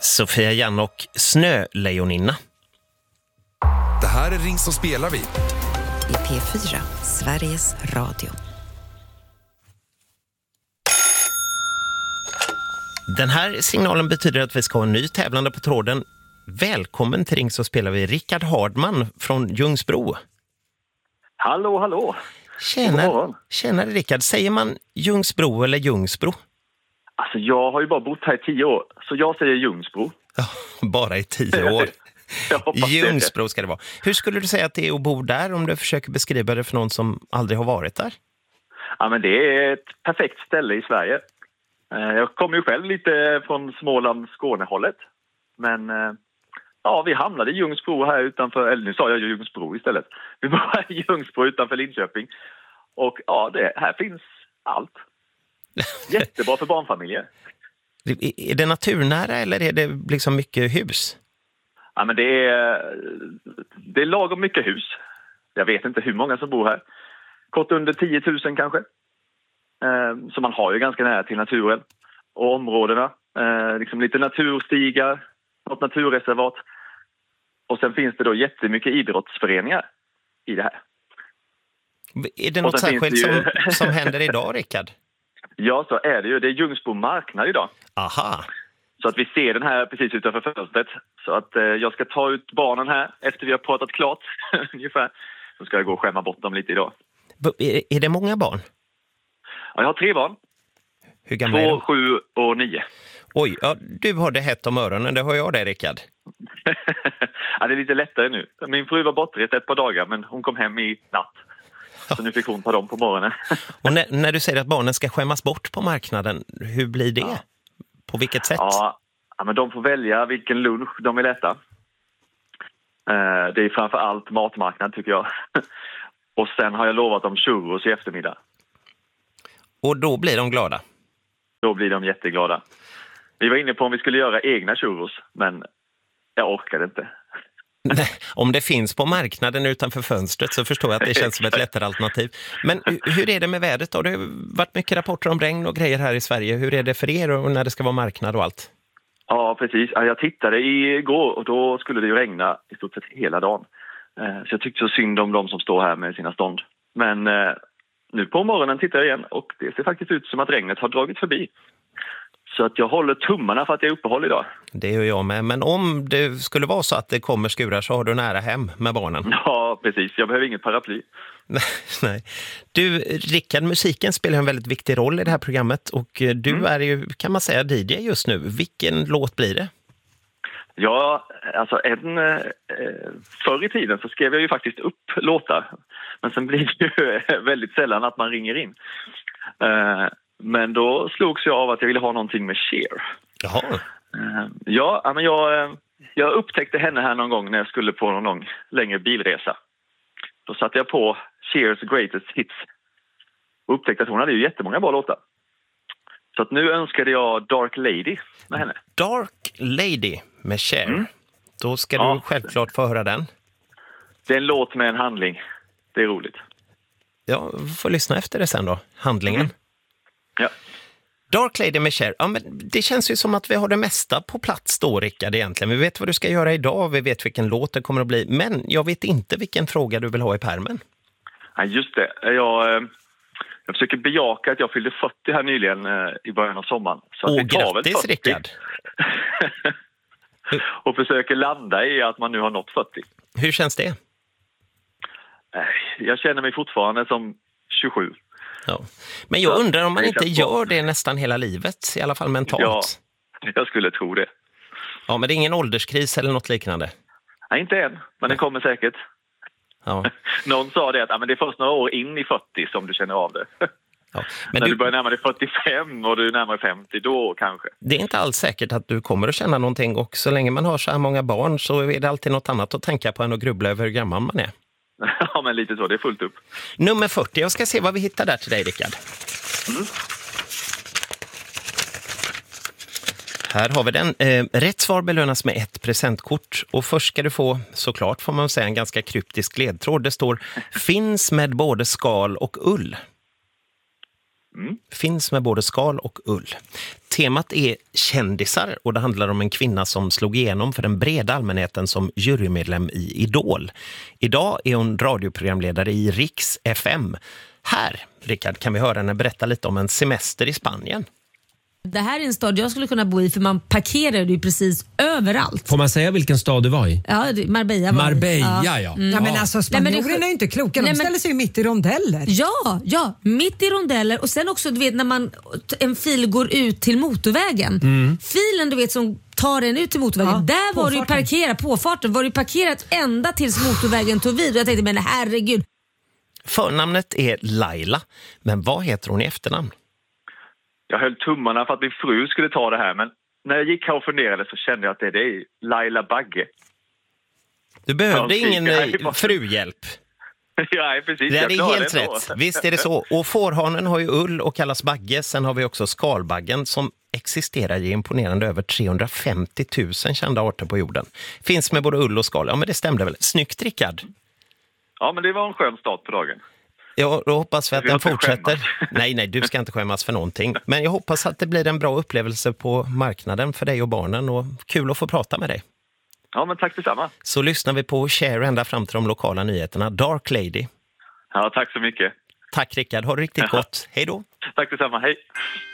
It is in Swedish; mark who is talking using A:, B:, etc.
A: Sofia Jan och Snölejoninna.
B: Det här är Ring så spelar vi.
C: I P4, Sveriges Radio.
A: Den här signalen betyder att vi ska ha en ny tävlande på tråden. Välkommen till Ring så spelar vi. Rickard Hardman från Ljungsbro.
D: Hallå, hallå.
A: Tjena Rickard. Säger man Ljungsbro eller Ljungsbro?
D: Alltså jag har ju bara bott här i 10 år, så jag säger Ljungsbro.
A: Ja, bara i 10 år. Ljungsbro ska det vara. Hur skulle du säga att det är att bo där om du försöker beskriva det för någon som aldrig har varit där?
D: Ja, men det är ett perfekt ställe i Sverige. Jag kommer ju själv lite från Småland, Skånehållet. Men ja, vi hamnade i Ljungsbro här utanför, eller nu sa jag Ljungsbro istället. Vi var i Ljungsbro utanför Linköping. Och ja, här finns allt. Jättebra för barnfamiljer.
A: Är det naturnära eller är det liksom mycket hus?
D: Ja, men det är lagom mycket hus. Jag vet inte hur många som bor här. Kort under 10 000 kanske. Så man har ju ganska nära till naturen. Och områdena. Liksom lite naturstigar. Något naturreservat. Och sen finns det då jättemycket idrottsföreningar i det här.
A: Är det något särskilt som händer idag, Rickard?
D: Ja, så är det ju. Det är Ljungsbro marknad idag.
A: Aha.
D: Så att vi ser den här precis utanför fönstret. Så att jag ska ta ut barnen här efter vi har pratat klart ungefär. Så ska jag gå och skämma bort dem lite idag.
A: Är det många barn?
D: Ja, jag har 3 barn.
A: Hur gamla är de?
D: 2, 7 och 9.
A: Oj, ja, du har det hett om öronen. Det har jag det, Rickard.
D: Ja, det är lite lättare nu. Min fru var bortrest ett par dagar, men hon kom hem i natt. Så nu fick hon ta dem på morgonen.
A: Och när du säger att barnen ska skämmas bort på marknaden, hur blir det? Ja. På vilket sätt?
D: Ja, men de får välja vilken lunch de vill äta. Det är framför allt matmarknad tycker jag. Och sen har jag lovat dem churros i eftermiddag.
A: Och då blir de glada?
D: Då blir de jätteglada. Vi var inne på om vi skulle göra egna churros, men jag orkade inte.
A: Nej, om det finns på marknaden utanför fönstret så förstår jag att det känns som ett lättare alternativ. Men hur är det med vädret då? Det har varit mycket rapporter om regn och grejer här i Sverige. Hur är det för er och när det ska vara marknad och allt?
D: Ja, precis. Jag tittade igår och då skulle det ju regna i stort sett hela dagen. Så jag tyckte så synd om de som står här med sina stånd. Men nu på morgonen tittar jag igen och det ser faktiskt ut som att regnet har dragit förbi. Så att jag håller tummarna för att jag är uppehåll idag. Det
A: gör jag med. Men om det skulle vara så att det kommer skurar så har du nära hem med barnen.
D: Ja, precis. Jag behöver inget paraply.
A: Nej. Du, Rickard, musiken spelar en väldigt viktig roll i det här programmet. Och du är ju, kan man säga, DJ just nu. Vilken låt blir det?
D: Ja, alltså förr i tiden så skrev jag ju faktiskt upp låtar. Men sen blir det ju väldigt sällan att man ringer in. Men då slogs jag av att jag ville ha någonting med Cher.
A: Jaha.
D: Ja, men jag upptäckte henne här någon gång när jag skulle på någon lång längre bilresa. Då satte jag på Chers Greatest Hits och upptäckte att hon hade ju jättemånga bra låtar. Så att nu önskade jag Dark Lady med henne.
A: Dark Lady med Cher. Då ska du självklart få höra den.
D: Det är en låt med en handling. Det är roligt.
A: Ja, får lyssna efter det sen då. Handlingen.
D: Ja.
A: Dark Lady med Cher. Ja, men det känns ju som att vi har det mesta på plats då, Rickard, egentligen. Vi vet vad du ska göra idag, vi vet vilken låt det kommer att bli. Men jag vet inte vilken fråga du vill ha i pärmen.
D: Ja, just det. Jag försöker bejaka att jag fyllde 40 här nyligen i början av sommaren. Så att
A: grattis, Rickard!
D: Och försöker landa i att man nu har nått 40.
A: Hur känns det?
D: Jag känner mig fortfarande som 27.
A: Ja. Men jag undrar om man inte gör det nästan hela livet, i alla fall mentalt.
D: Ja, jag skulle tro det.
A: Ja, men det är ingen ålderskris eller något liknande?
D: Nej, inte än, men den kommer säkert.
A: Ja.
D: Någon sa det att men det är först några år in i 40 som du känner av det.
A: Ja. Men
D: när du börjar närma dig 45 och du är närmare 50, då kanske.
A: Det är inte alls säkert att du kommer att känna någonting, och så länge man har så här många barn så är det alltid något annat att tänka på än att grubbla över hur gammal man är.
D: Ja, men lite så. Det är fullt upp.
A: Nummer 40. Jag ska se vad vi hittar där till dig, Rickard. Här har vi den. Rätt svar belönas med ett presentkort. Och först ska du få, såklart får man säga, en ganska kryptisk ledtråd. Det står, finns med både skal och ull. Finns med både skal och ull. Temat är kändisar och det handlar om en kvinna som slog igenom för den breda allmänheten som jurymedlem i Idol. Idag är hon radioprogramledare i Riks FM. Här, Rickard, kan vi höra henne berätta lite om en semester i Spanien.
E: Det här är en stad jag skulle kunna bo i, för man parkerar ju precis överallt.
F: Får man säga vilken stad du var i?
E: Ja, Marbella var
F: Marbella, ja.
G: Ja, men alltså spanjorerna är ju inte kloka. De ställer sig ju mitt i rondeller.
E: Ja, mitt i rondeller. Och sen också, du vet, när en fil går ut till motorvägen. Filen, du vet, som tar den ut till motorvägen. Där var du ju parkerat, påfarten var du parkerat ända tills motorvägen tog vid. Och jag tänkte, men herregud.
A: Förnamnet är Laila, men vad heter hon i efternamn?
D: Jag höll tummarna för att min fru skulle ta det här, men när jag gick här och funderade så kände jag att det är Laila Bagge.
A: Du behövde ingen fruhjälp.
D: Ja, precis.
A: Det är helt rätt. Visst är det så. Och fårhanen har ju ull och kallas bagge. Sen har vi också skalbaggen som existerar i imponerande över 350 000 kända arter på jorden. Finns med både ull och skal. Ja, men det stämde väl. Snyggt, Rickard.
D: Ja, men det var en skön start på dagen.
A: Ja, då hoppas vi att den fortsätter. Nej, du ska inte skämmas för någonting. Men jag hoppas att det blir en bra upplevelse på marknaden för dig och barnen. Och kul att få prata med dig.
D: Ja, men tack detsamma.
A: Så lyssnar vi på Cher ända fram till de lokala nyheterna. Dark Lady.
D: Ja, tack så mycket.
A: Tack, Rickard. Ha det riktigt gott. Hej då.
D: Tack detsamma. Hej.